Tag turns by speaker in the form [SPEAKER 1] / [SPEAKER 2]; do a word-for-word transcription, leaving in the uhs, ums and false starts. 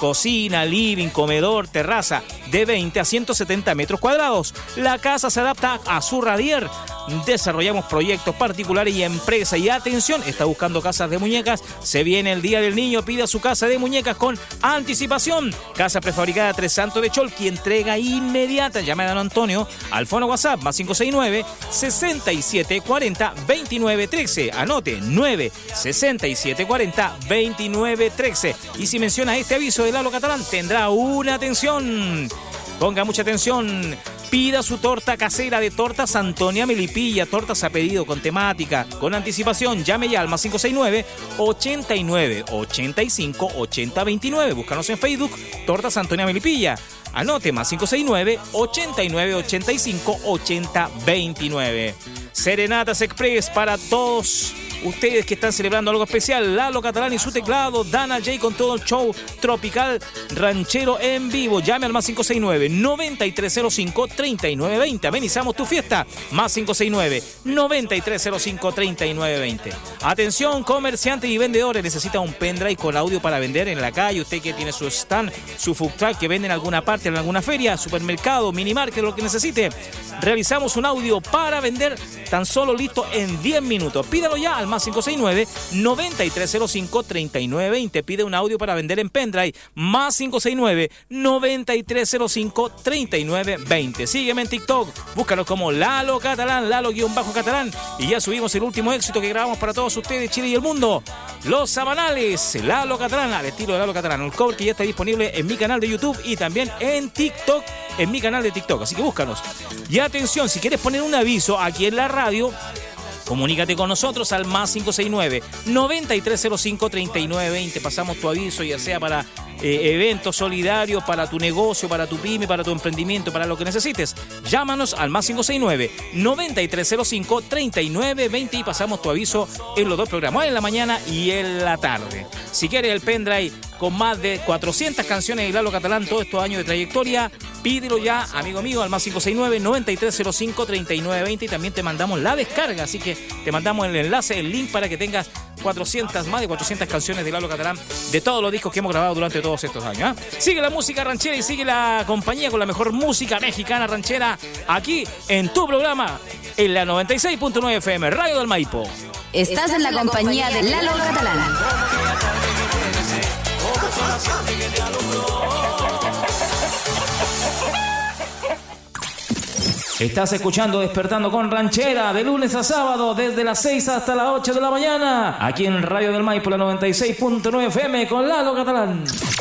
[SPEAKER 1] cocina, living, comedor, terraza de veinte a ciento setenta metros cuadrados. La casa se adapta a su radier. Desarrollamos proyectos particulares y empresas. Y atención, está buscando casas de muñecas. Se viene el Día del Niño, pida su casa de muñecas con anticipación. Casa prefabricada Tres Santos de Cholqui, entrega inmediata. Llame a don Antonio al fono WhatsApp más cinco seis nueve, sesenta y siete cuarenta, veintinueve trece. Anote nueve sesenta y siete cuarenta, veintinueve trece. Y si menciona este aviso de Lalo Catalán, tendrá una atención. Ponga mucha atención. Pida su torta casera de Tortas Antonia Melipilla. Tortas a pedido con temática, con anticipación. Llame ya al más cinco seis nueve, ochenta y nueve, ochenta y cinco, ochenta, veintinueve. Búscanos en Facebook, Tortas Antonia Melipilla. Anote más cinco seis nueve, ochenta y nueve, ochenta y cinco, ochenta, veintinueve. Serenatas Express para todos ustedes que están celebrando algo especial. Lalo Catalán y su teclado, Dana J con todo el show tropical ranchero en vivo. Llame al más cinco seis nueve, noventa y tres cero cinco, treinta y nueve veinte. Amenizamos tu fiesta. Más cinco seis nueve, noventa y tres cero cinco, treinta y nueve veinte. Atención, comerciantes y vendedores. Necesita un pendrive con audio para vender en la calle. Usted que tiene su stand, su food truck que vende en alguna parte, en alguna feria, supermercado, minimarket, lo que necesite. Realizamos un audio para vender tan solo listo en diez minutos. Pídalo ya al más cinco seis nueve, noventa y tres cero cinco, treinta y nueve veinte. Pide un audio para vender en pendrive. Más cinco seis nueve, noventa y tres cero cinco, treinta y nueve veinte. Sígueme en TikTok. Búscalo como Lalo Catalán, Lalo-Catalán. Y ya subimos el último éxito que grabamos para todos ustedes, Chile y el mundo. Los Sabanales, Lalo Catalán, al estilo de Lalo Catalán. Un cover que ya está disponible en mi canal de YouTube y también en TikTok, en mi canal de TikTok. Así que búscanos. Y atención, si quieres poner un aviso aquí en la radio, comunícate con nosotros al más cinco seis nueve, noventa y tres cero cinco, treinta y nueve veinte. Pasamos tu aviso, ya sea para eh, eventos solidarios, para tu negocio, para tu pyme, para tu emprendimiento, para lo que necesites. Llámanos al más cinco seis nueve, noventa y tres cero cinco, treinta y nueve veinte y pasamos tu aviso en los dos programas, en la mañana y en la tarde. Si quieres el pendrive con más de cuatrocientas canciones de Lalo Catalán todos estos años de trayectoria, pídelo ya, amigo mío, al más cinco seis nueve, noventa y tres cero cinco, treinta y nueve veinte y también te mandamos la descarga, así que te mandamos el enlace, el link para que tengas cuatrocientas, más de cuatrocientas canciones de Lalo Catalán de todos los discos que hemos grabado durante todos estos años. ¿eh? Sigue la música ranchera y sigue la compañía con la mejor música mexicana ranchera aquí en tu programa, en la noventa y seis punto nueve F M, Radio del Maipo.
[SPEAKER 2] Estás en la compañía de Lalo Catalán.
[SPEAKER 1] Estás escuchando Despertando con Ranchera de lunes a sábado desde las seis hasta las ocho de la mañana aquí en Radio del Maipo, la noventa y seis punto nueve F M con Lalo Catalán.